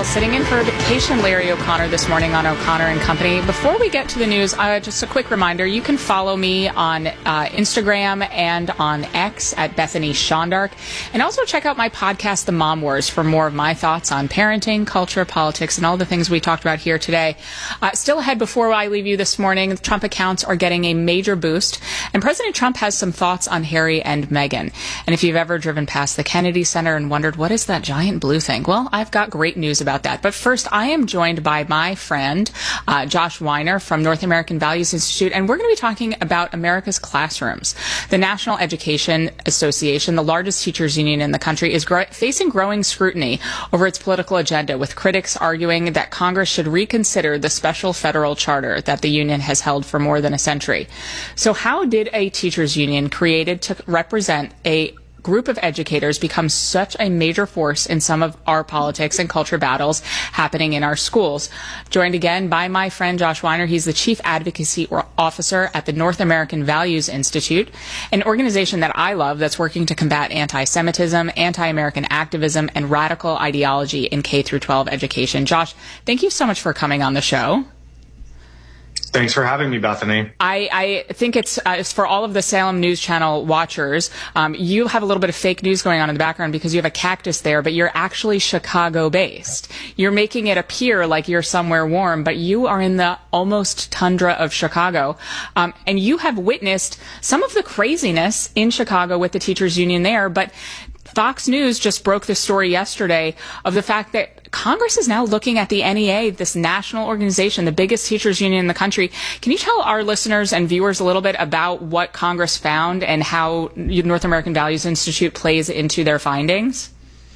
Bell, sitting in for vacation Larry O'Connor this morning on O'Connor and Company. Before we get to the news, just a quick reminder, you can follow me on Instagram and on X at Bethany Shondark. And also check out my podcast, The Mom Wars, for more of my thoughts on parenting, culture, politics, and all the things we talked about here today. Still ahead before I leave you this morning, Trump accounts are getting a major boost. And President Trump has some thoughts on Harry and Meghan. And if you've ever driven past the Kennedy Center and wondered, what is that giant blue thing? Well, I've got great news about that. But first, I am joined by my friend, Josh Weiner from North American Values Institute, and we're going to be talking about America's classrooms. The National Education Association, the largest teachers union in the country, is facing growing scrutiny over its political agenda, with critics arguing that Congress should reconsider the special federal charter that the union has held for more than a century. So how did a teachers union created to represent a group of educators become such a major force in some of our politics and culture battles happening in our schools? Joined again by my friend Josh Weiner. He's the Chief Advocacy Officer at the North American Values Institute, an organization that I love that's working to combat anti-Semitism, anti-American activism, and radical ideology in K-12 education. Josh, thank you so much for coming on the show. Thanks for having me, Bethany. I think it's for all of the Salem News Channel watchers. You have a little bit of fake news going on in the background because you have a cactus there, but you're actually Chicago-based. You're making it appear like you're somewhere warm, but you are in the almost tundra of Chicago. And you have witnessed some of the craziness in Chicago with the teachers union there, but Fox News just broke the story yesterday of the fact that Congress is now looking at the NEA, this national organization, the biggest teachers union in the country. Can you tell our listeners and viewers a little bit about what Congress found and how North American Values Institute plays into their findings?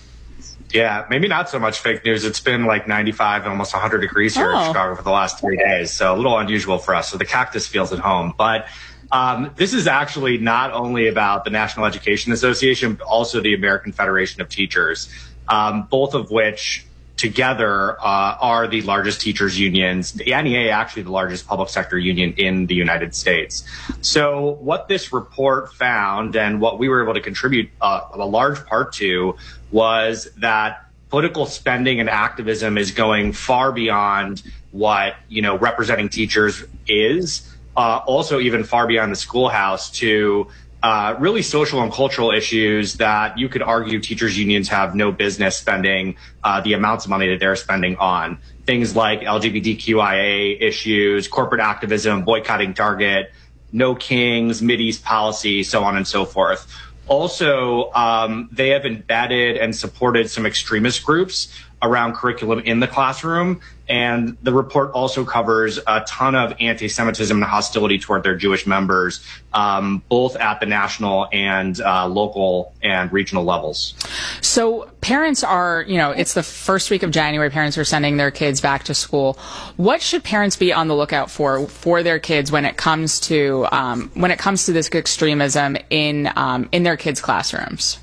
Yeah, maybe not so much fake news. It's been like 95 and almost 100 degrees here in Chicago for the last 3 days, so a little unusual for us. So the cactus feels at home. But this is actually not only about the National Education Association, but also the American Federation of Teachers, both of which together are the largest teachers unions. The NEA actually the largest public sector union in the United States. So what this report found and what we were able to contribute a large part to was that political spending and activism is going far beyond what, representing teachers is. Also even far beyond the schoolhouse to really social and cultural issues that you could argue teachers unions have no business spending the amounts of money that they're spending on. Things like LGBTQIA issues, corporate activism, boycotting Target, no kings, Mideast policy, so on and so forth. Also, they have embedded and supported some extremist groups around curriculum in the classroom. And the report also covers a ton of anti-Semitism and hostility toward their Jewish members, both at the national and local and regional levels. So parents are, it's the first week of January. Parents are sending their kids back to school. What should parents be on the lookout for their kids when it comes to this extremism in their kids' classrooms?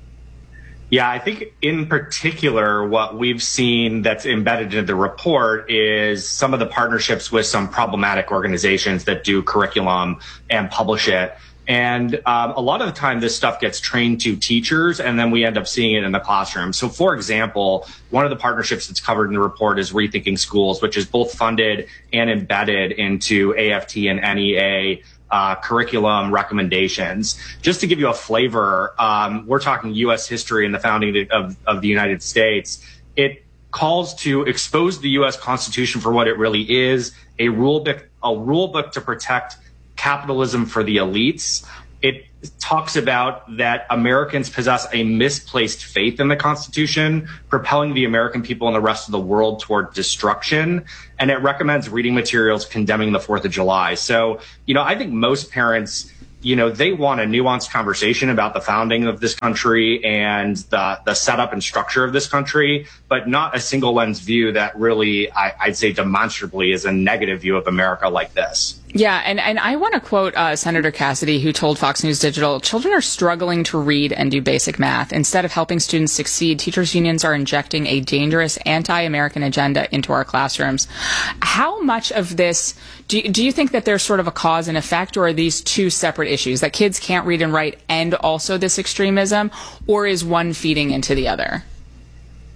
Yeah, I think in particular, what we've seen that's embedded in the report is some of the partnerships with some problematic organizations that do curriculum and publish it. And a lot of the time, this stuff gets trained to teachers, and then we end up seeing it in the classroom. So, for example, one of the partnerships that's covered in the report is Rethinking Schools, which is both funded and embedded into AFT and NEA curriculum recommendations. Just to give you a flavor, we're talking U.S. history and the founding of the United States. It calls to expose the U.S. Constitution for what it really is, a rule book to protect capitalism for the elites. It talks about that Americans possess a misplaced faith in the Constitution, propelling the American people and the rest of the world toward destruction. And it recommends reading materials condemning the 4th of July. So, I think most parents, they want a nuanced conversation about the founding of this country and the setup and structure of this country, but not a single lens view that really, I'd say demonstrably is a negative view of America like this. Yeah, and I want to quote Senator Cassidy, who told Fox News Digital, "Children are struggling to read and do basic math. Instead of helping students succeed, teachers' unions are injecting a dangerous anti-American agenda into our classrooms." How much of this do you think that there's sort of a cause and effect, or are these two separate issues, that kids can't read and write and also this extremism, or is one feeding into the other?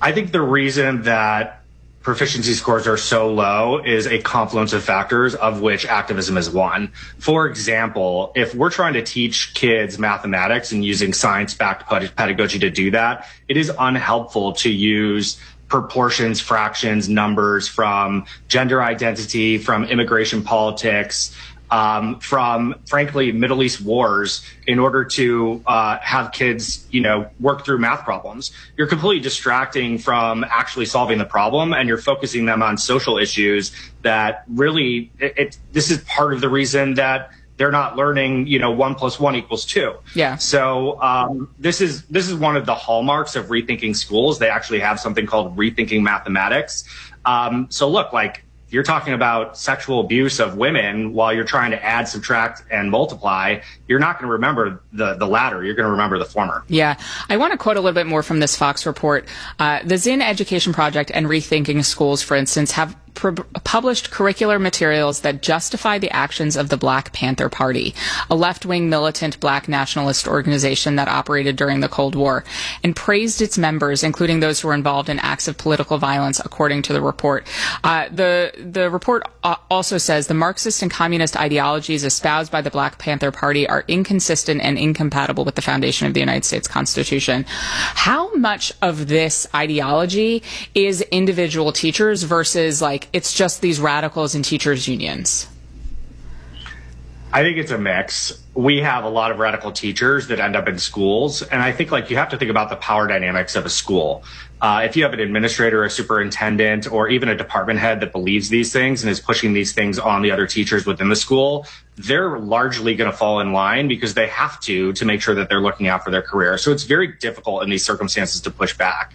I think the reason that proficiency scores are so low is a confluence of factors, of which activism is one. For example, if we're trying to teach kids mathematics and using science-backed pedagogy to do that, it is unhelpful to use proportions, fractions, numbers from gender identity, from immigration politics, from, frankly, Middle East wars in order to have kids, work through math problems. You're completely distracting from actually solving the problem, and you're focusing them on social issues that really, this is part of the reason that they're not learning, 1 + 1 = 2. Yeah. So this is one of the hallmarks of Rethinking Schools. They actually have something called Rethinking Mathematics. So look, you're talking about sexual abuse of women while you're trying to add, subtract, and multiply. You're not going to remember the latter. You're going to remember the former. Yeah. I want to quote a little bit more from this Fox report. The Zinn Education Project and Rethinking Schools, for instance, have published curricular materials that justify the actions of the Black Panther Party, a left-wing militant black nationalist organization that operated during the Cold War, and praised its members, including those who were involved in acts of political violence, according to the report. The report also says the Marxist and communist ideologies espoused by the Black Panther Party are inconsistent and incompatible with the foundation of the United States Constitution. How much of this ideology is individual teachers versus it's just these radicals and teachers unions? I think it's a mix. We have a lot of radical teachers that end up in schools. And I think you have to think about the power dynamics of a school. If you have an administrator, a superintendent, or even a department head that believes these things and is pushing these things on the other teachers within the school, they're largely going to fall in line because they have to make sure that they're looking out for their career. So it's very difficult in these circumstances to push back.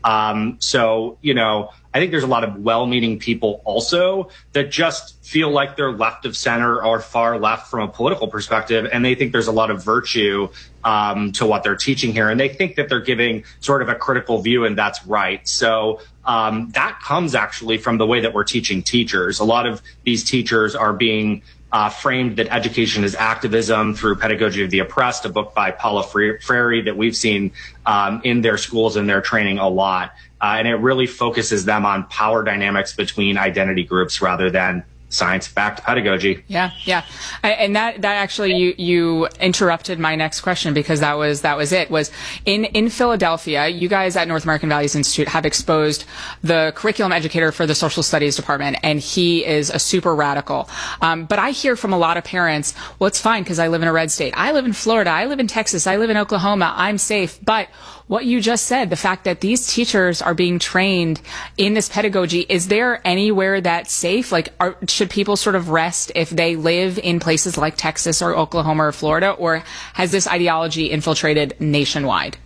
I think there's a lot of well-meaning people also that just feel like they're left of center or far left from a political perspective, and they think there's a lot of virtue to what they're teaching here, and they think that they're giving sort of a critical view, and that's right. So that comes actually from the way that we're teaching teachers. A lot of these teachers are being framed that education is activism through Pedagogy of the Oppressed, a book by Paula Freire that we've seen in their schools and their training a lot. And it really focuses them on power dynamics between identity groups rather than science-backed pedagogy. Yeah. And that actually, you interrupted my next question, because that was it, was in Philadelphia, you guys at North American Values Institute have exposed the curriculum educator for the social studies department, and he is a super radical. But I hear from a lot of parents, well, it's fine because I live in a red state. I live in Florida. I live in Texas. I live in Oklahoma. I'm safe. But what you just said, the fact that these teachers are being trained in this pedagogy, is there anywhere that's safe? Should people sort of rest if they live in places like Texas or Oklahoma or Florida, or has this ideology infiltrated nationwide?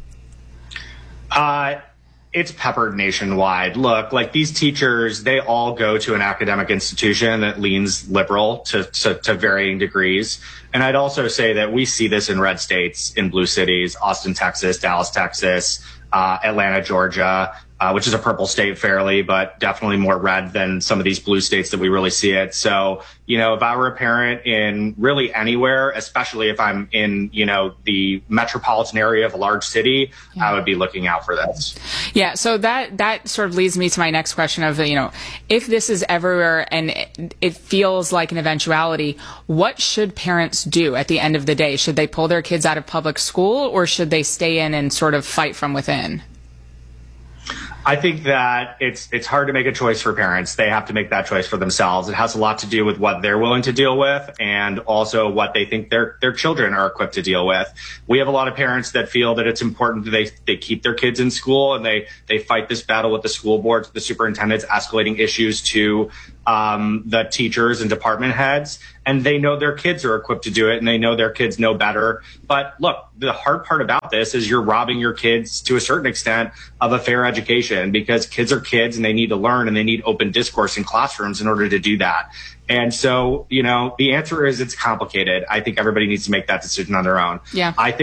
It's peppered nationwide. Look, these teachers, they all go to an academic institution that leans liberal to varying degrees. And I'd also say that we see this in red states, in blue cities, Austin, Texas, Dallas, Texas, Atlanta, Georgia, which is a purple state fairly, but definitely more red than some of these blue states that we really see it. So, if I were a parent in really anywhere, especially if I'm in, the metropolitan area of a large city, I would be looking out for this. Yeah. So that sort of leads me to my next question of, if this is everywhere and it feels like an eventuality, what should parents do at the end of the day? Should they pull their kids out of public school, or should they stay in and sort of fight from within? I think that it's hard to make a choice for parents. They have to make that choice for themselves. It has a lot to do with what they're willing to deal with, and also what they think their children are equipped to deal with. We have a lot of parents that feel that it's important that they keep their kids in school, and they fight this battle with the school boards, the superintendents, escalating issues to the teachers and department heads, and they know their kids are equipped to do it, and they know their kids know better. But look, the hard part about this is you're robbing your kids to a certain extent of a fair education, because kids are kids and they need to learn, and they need open discourse in classrooms in order to do that. And so, the answer is it's complicated. I think everybody needs to make that decision on their own. Yeah. I think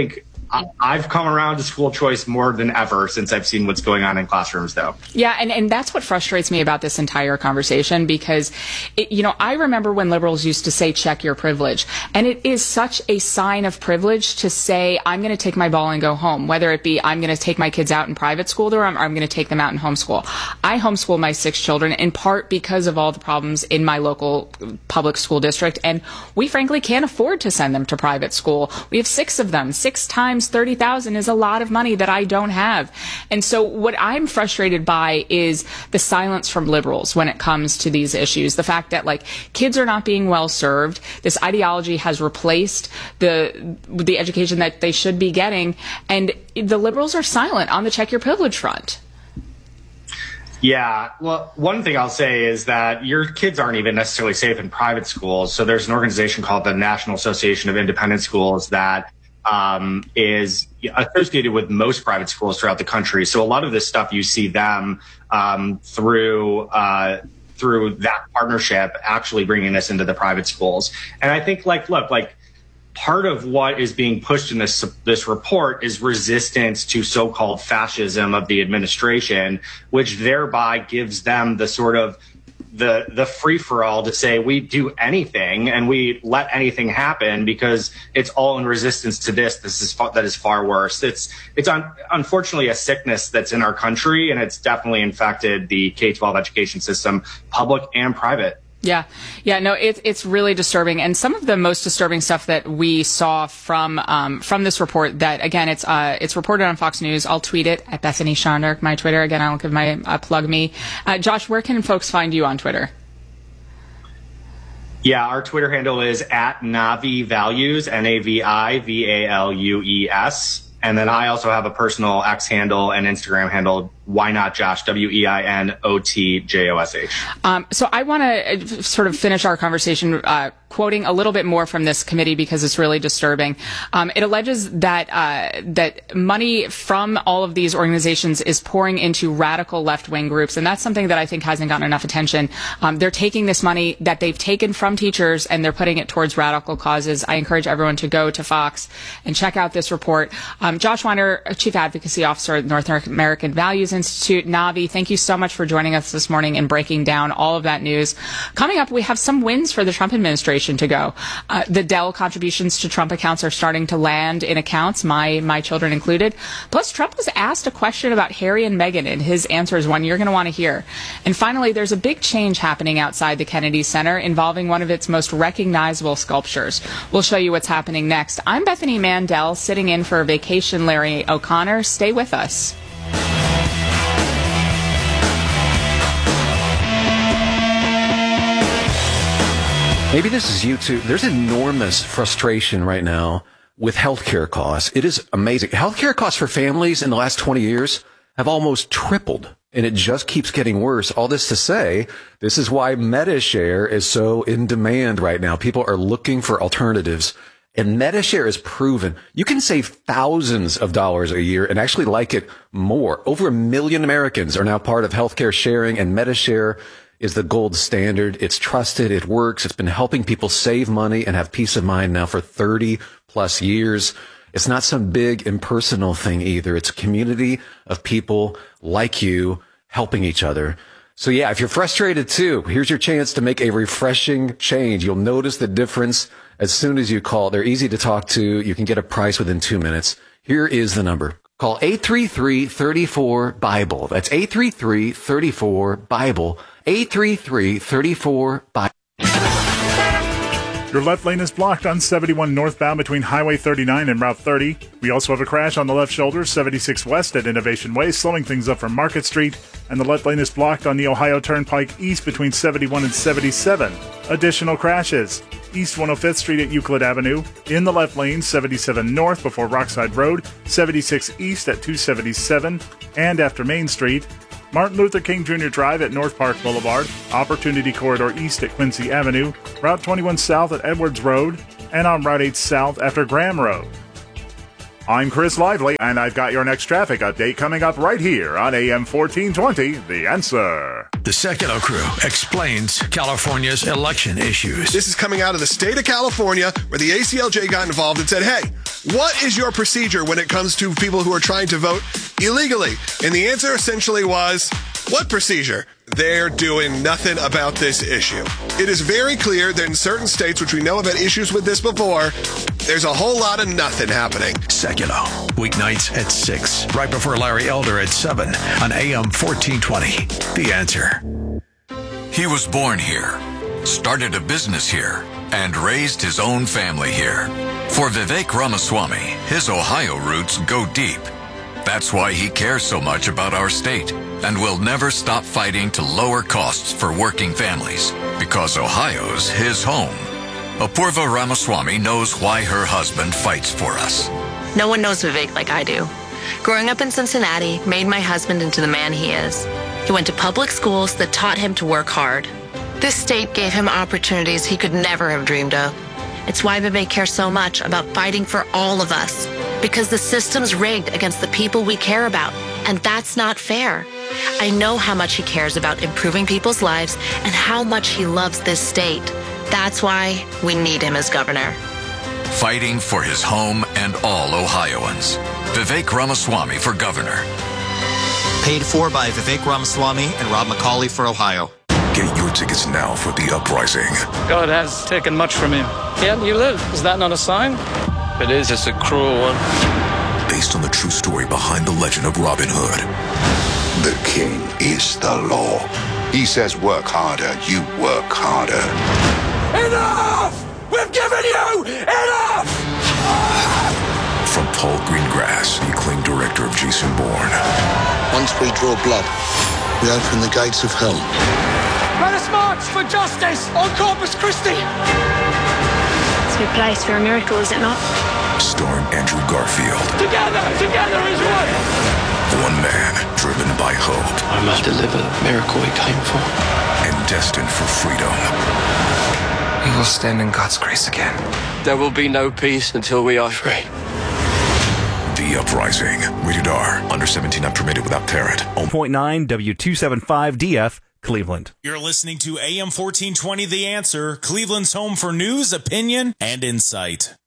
I've come around to school choice more than ever since I've seen what's going on in classrooms, though. Yeah, and that's what frustrates me about this entire conversation, because, I remember when liberals used to say, check your privilege. And it is such a sign of privilege to say, I'm going to take my ball and go home, whether it be I'm going to take my kids out in private school or I'm going to take them out in homeschool. I homeschool my 6 children in part because of all the problems in my local public school district. And we frankly can't afford to send them to private school. We have 6 of them. 6 times $30,000 is a lot of money that I don't have. And so what I'm frustrated by is the silence from liberals when it comes to these issues. The fact that kids are not being well served. This ideology has replaced the education that they should be getting. And the liberals are silent on the check your privilege front. Yeah, well, one thing I'll say is that your kids aren't even necessarily safe in private schools. So there's an organization called the National Association of Independent Schools that is associated with most private schools throughout the country. So a lot of this stuff you see them through that partnership actually bringing this into the private schools. And I think part of what is being pushed in this report is resistance to so-called fascism of the administration, which thereby gives them the sort of the free-for-all to say we do anything and we let anything happen because it's all in resistance to this. That is far worse. It's unfortunately a sickness that's in our country, and it's definitely infected the K-12 education system, public and private. Yeah. No, it's really disturbing. And some of the most disturbing stuff that we saw from this report that, again, it's reported on Fox News. I'll tweet it at Bethany Shondark, my Twitter. Again, I'll give my plug me. Josh, where can folks find you on Twitter? Yeah, our Twitter handle is at Navi Values, NAVIVALUES. And then I also have a personal X handle and Instagram handle, Why Not Josh, WEINOTJOSH. So I want to sort of finish our conversation quoting a little bit more from this committee because it's really disturbing. It alleges that money from all of these organizations is pouring into radical left-wing groups, and that's something that I think hasn't gotten enough attention. They're taking this money that they've taken from teachers and they're putting it towards radical causes. I encourage everyone to go to Fox and check out this report. Josh Weiner, Chief Advocacy Officer at North American Values Institute. Navi, thank you so much for joining us this morning and breaking down all of that news. Coming up, we have some wins for the Trump administration to go. The Dell contributions to Trump accounts are starting to land in accounts, my children included. Plus, Trump was asked a question about Harry and Meghan, and his answer is one you're going to want to hear. And finally, there's a big change happening outside the Kennedy Center involving one of its most recognizable sculptures. We'll show you what's happening next. I'm Bethany Mandel, sitting in for Vacation Larry O'Connor. Stay with us. Maybe this is you too. There's enormous frustration right now with healthcare costs. It is amazing. Healthcare costs for families in the last 20 years have almost tripled, and it just keeps getting worse. All this to say, this is why Medi-Share is so in demand right now. People are looking for alternatives. And Medi-Share is proven you can save thousands of dollars a year and actually like it more. Over 1 million Americans are now part of healthcare sharing, and Medi-Share is the gold standard. It's trusted. It works. It's been helping people save money and have peace of mind now for 30 plus years. It's not some big impersonal thing either. It's a community of people like you helping each other. So yeah, if you're frustrated too, here's your chance to make a refreshing change. You'll notice the difference as soon as you call. They're easy to talk to. You can get a price within 2 minutes. Here is the number. Call 833-34-BIBLE. That's 833-34-BIBLE. 833-34-BIBLE. Your left lane is blocked on 71 northbound between Highway 39 and Route 30. We also have a crash on the left shoulder, 76 west at Innovation Way, slowing things up from Market Street. And the left lane is blocked on the Ohio Turnpike east between 71 and 77. Additional crashes. East 105th Street at Euclid Avenue. In the left lane, 77 north before Rockside Road, 76 east at 277. And after Main Street. Martin Luther King Jr. Drive at North Park Boulevard, Opportunity Corridor East at Quincy Avenue, Route 21 South at Edwards Road, and on Route 8 South after Graham Road. I'm Chris Lively, and I've got your next traffic update coming up right here on AM 1420, The Answer. The Secular Crew explains California's election issues. This is coming out of the state of California, where the ACLJ got involved and said, hey, what is your procedure when it comes to people who are trying to vote illegally? And the answer essentially was, what procedure? They're doing nothing about this issue. It is very clear that in certain states, which we know have had issues with this before, there's a whole lot of nothing happening. Secular, weeknights at 6, right before Larry Elder at 7 on AM 1420. The Answer. He was born here, started a business here, and raised his own family here. For Vivek Ramaswamy, his Ohio roots go deep. That's why he cares so much about our state and will never stop fighting to lower costs for working families, because Ohio's his home. Apurva Ramaswamy knows why her husband fights for us. No one knows Vivek like I do. Growing up in Cincinnati made my husband into the man he is. He went to public schools that taught him to work hard. This state gave him opportunities he could never have dreamed of. It's why Vivek cares so much about fighting for all of us, because the system's rigged against the people we care about, and that's not fair. I know how much he cares about improving people's lives and how much he loves this state. That's why we need him as governor. Fighting for his home and all Ohioans. Vivek Ramaswamy for governor. Paid for by Vivek Ramaswamy and Rob McCauley for Ohio. Get your tickets now for The Uprising. God has taken much from him. Yet you live. Is that not a sign? It is. It's a cruel one. Based on the true story behind the legend of Robin Hood. The king is the law. He says work harder, you work harder. Enough! We've given you enough! From Paul Greengrass, the acclaimed director of Jason Bourne. Once we draw blood, we open the gates of hell. Let us march for justice on Corpus Christi! It's a good place for a miracle, is it not? Starring Andrew Garfield. Together is one! One man driven by hope. I must deliver the miracle we came for. And destined for freedom. We will stand in God's grace again. There will be no peace until we are free. The Uprising. Rated R. Under 17 not permitted without parent. 0.9 W275DF, Cleveland. You're listening to AM 1420 The Answer, Cleveland's home for news, opinion, and insight.